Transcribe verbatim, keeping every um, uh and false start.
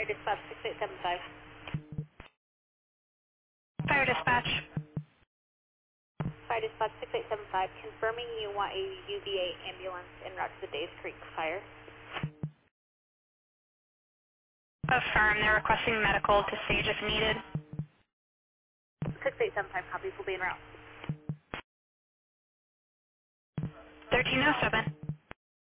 Fire Dispatch six eight seven five. Fire dispatch. Fire Dispatch six eight seven five, confirming you want a U V A ambulance en route to the Days Creek fire. Affirm. They're requesting medical to stage if needed. six eight seven five copies will be en route. thirteen oh seven.